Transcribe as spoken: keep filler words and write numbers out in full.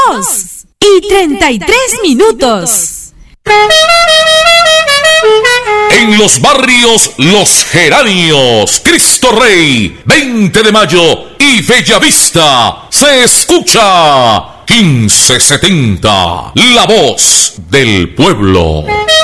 dos y treinta y tres minutos. En los barrios Los Geranios, Cristo Rey, veinte de mayo y Bellavista se escucha quince setenta, la voz del pueblo.